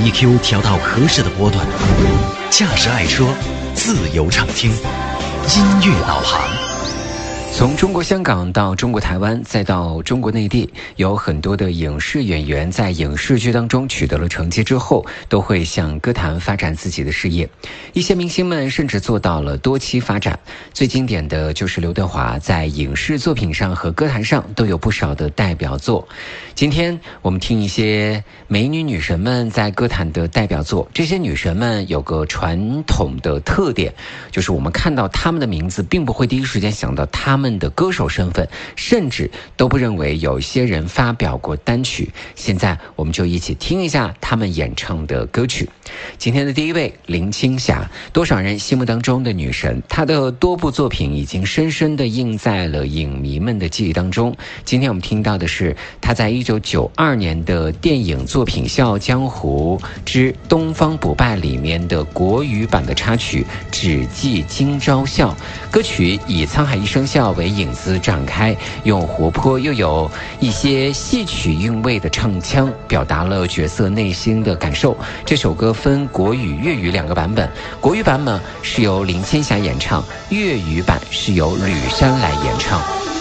EQ 调到合适的波段，驾驶爱车，自由畅听，音乐导航。 从中国香港到中国台湾，再到中国内地，有很多的影视演员在影视剧当中取得了成绩之后，都会向歌坛发展自己的事业。一些明星们甚至做到了多期发展。最经典的就是刘德华，在影视作品上和歌坛上都有不少的代表作。今天我们听一些美女女神们在歌坛的代表作。这些女神们有个传统的特点，就是我们看到她们的名字并不会第一时间想到她们的歌手身份，甚至都不认为有些人发表过单曲。现在我们就一起听一下他们演唱的歌曲。今天的第一位，林青霞，多少人心目当中的女神，她的多部作品已经深深地印在了影迷们的记忆当中。今天我们听到的是她在1992年的电影作品《笑傲江湖之东方不败》里面的国语版的插曲《只记今朝笑》。歌曲以沧海一声笑为影子展开，用活泼又有一些戏曲韵味的唱腔表达了角色内心的感受。这首歌分国语、粤语两个版本，国语版呢是由林青霞演唱，粤语版是由吕珊来演唱。